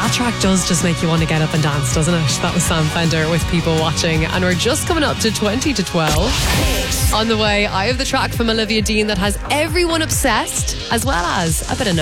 That track does just make you want to get up and dance, doesn't it? That was Sam Fender with People Watching, and we're just coming up to 20 to 12. On the way, I have the track from Olivia Dean that has everyone obsessed, as well as a bit of